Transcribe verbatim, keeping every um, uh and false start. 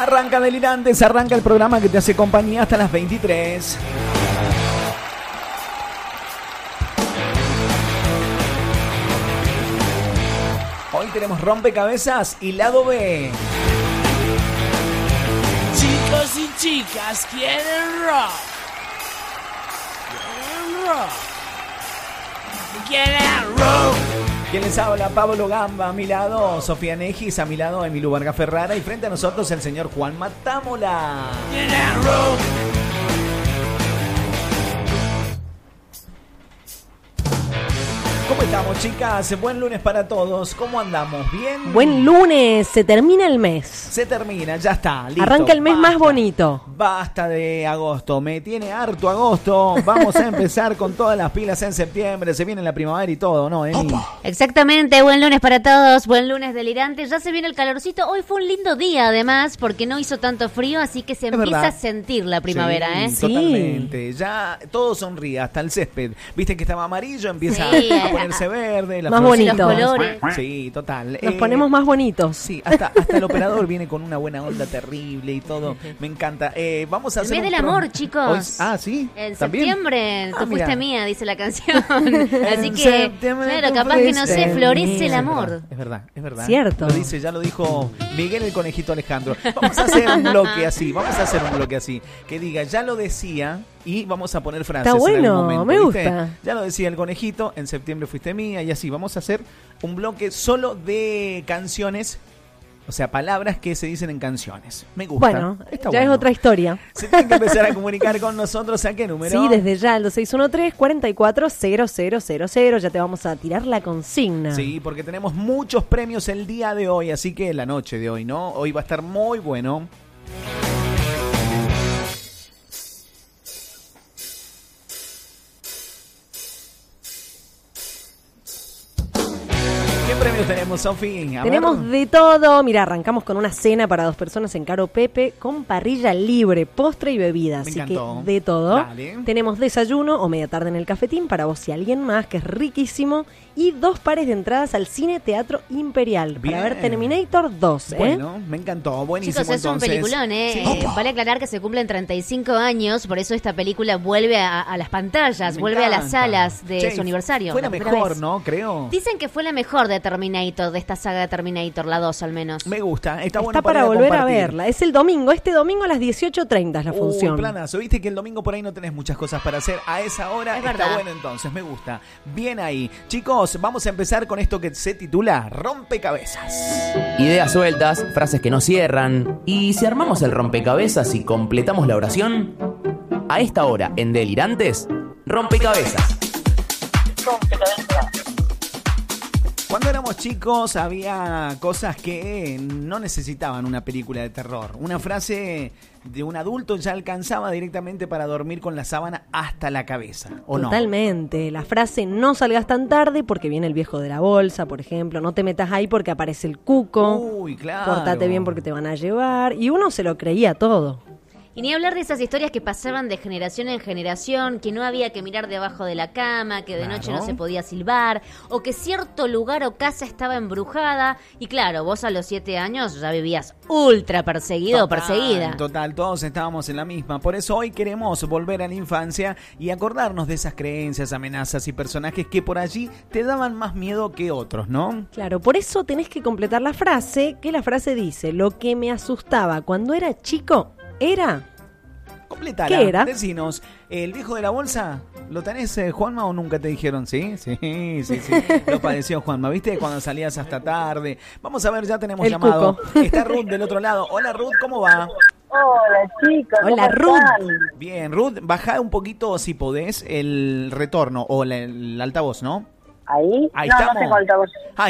Arranca Delirantes, arranca el programa que te hace compañía hasta las veintitrés. Hoy tenemos rompecabezas y lado B. Chicos y chicas quieren rock. Quieren rock. Quieren rock. ¿Quién les habla? Pablo Gamba, a mi lado Sofía Negis, a mi lado Emilio Vargas Ferrara y frente a nosotros el señor Juan Matámola. Quieren rock. ¿Cómo estamos, chicas? Buen lunes para todos. ¿Cómo andamos? ¿Bien? Buen lunes, se termina el mes. Se termina, ya está, listo. Arranca el mes basta, más bonito. Basta de agosto, me tiene harto agosto. Vamos a empezar con todas las pilas en septiembre. Se viene la primavera y todo, ¿no, Emi? Exactamente, buen lunes para todos, buen lunes delirante. Ya se viene el calorcito. Hoy fue un lindo día, además, porque no hizo tanto frío, así que se Es empieza verdad. a sentir la primavera, Sí, ¿eh? Sí. Totalmente. Ya todo sonríe, hasta el césped. Viste que estaba amarillo, empieza Sí. a ponerse verde. Las Más florcitas. bonito. Los colores. Sí, total. Nos Eh, ponemos más bonitos. Sí, hasta, hasta el operador viene con una buena onda terrible y todo. Me encanta. Eh, vamos a El hacer mes un del pro- amor, chicos. Hoy- ah, sí. En ¿También? septiembre, Ah, tú mira. fuiste mía, dice la canción. Así En que, septiembre claro, tú capaz que no fuiste sé, florece mía. el amor. Es verdad, es verdad. Cierto. Lo dice, ya lo dijo Miguel el Conejito Alejandro. Vamos a hacer un bloque así, vamos a hacer un bloque así. Que diga, ya lo decía, y vamos a poner frases. Está en algún bueno, momento, me ¿viste? gusta. Ya lo decía el Conejito, en septiembre fuiste mía, y así. Vamos a hacer un bloque solo de canciones. O sea, palabras que se dicen en canciones. Me gusta. Bueno, Está ya bueno. es otra historia. Se tienen que empezar a comunicar con nosotros. ¿A qué número? Sí, desde ya, el dos seis uno tres, cuatro cuatro cero cero cero cero. Ya te vamos a tirar la consigna. Sí, porque tenemos muchos premios el día de hoy, así que la noche de hoy, ¿no? Hoy va a estar muy bueno. ¿Qué premios tenemos, Sofi? A Tenemos ver. de todo. Mira, arrancamos con una cena para dos personas en Caro Pepe con parrilla libre, postre y bebida. Me Así encantó. que de todo. Dale. Tenemos desayuno o media tarde en el cafetín para vos y alguien más, que es riquísimo. Y dos pares de entradas al Cine Teatro Imperial Bien. para ver Terminator dos. ¿eh? Bueno, me encantó. Buenísimo, Chicos, es un entonces. peliculón, ¿eh? Sí. Eh, Vale aclarar que se cumplen treinta y cinco años, por eso esta película vuelve a, a las pantallas, Me vuelve a las encanta. salas de Che, su aniversario. Fue la primera mejor, vez. ¿no? Creo. Dicen que fue la mejor de Terminator, de esta saga de Terminator, la dos al menos. Me gusta. Está, Está bueno para ir volver a compartir. verla. Es el domingo. Este domingo a las dieciocho treinta es la función. Uy, planazo. Viste que el domingo por ahí no tenés muchas cosas para hacer. A esa hora Es está verdad. bueno, entonces. Me gusta. Bien ahí. Chicos, vamos a empezar con esto que se titula Rompecabezas. Ideas sueltas, frases que no cierran. ¿Y si armamos el rompecabezas y completamos la oración? A esta hora, en Delirantes, rompecabezas. Cuando éramos chicos había cosas que no necesitaban una película de terror. Una frase de un adulto ya alcanzaba directamente para dormir con la sábana hasta la cabeza, ¿o no? Totalmente. La frase "no salgas tan tarde porque viene el viejo de la bolsa", por ejemplo. "No te metas ahí porque aparece el cuco". Uy, claro. "Pórtate bien porque te van a llevar". Y uno se lo creía todo. Y ni hablar de esas historias que pasaban de generación en generación, que no había que mirar debajo de la cama, que de Claro. noche no se podía silbar, o que cierto lugar o casa estaba embrujada. Y claro, vos a los siete años ya vivías ultra perseguido o Total, perseguida. Total, todos estábamos en la misma. Por eso hoy queremos volver a la infancia y acordarnos de esas creencias, amenazas y personajes que por allí te daban más miedo que otros, ¿no? Claro, por eso tenés que completar la frase, que la frase dice: "Lo que me asustaba cuando era chico era..." Completala. ¿Qué era? Decinos, ¿el viejo de la bolsa lo tenés, eh, Juanma, o nunca te dijeron? Sí, sí, sí, sí. Lo padeció Juanma, ¿viste? Cuando salías hasta tarde. Vamos a ver, ya tenemos El llamado. cuco. Está Ruth del otro lado. Hola, Ruth, ¿cómo va? Hola chicos, Hola, ¿cómo Ruth. están? Bien, Ruth, bajá un poquito, si podés, el retorno o la- el altavoz, ¿no? ¿Ahí? Ahí no, estamos. no tengo altavoz. Ahí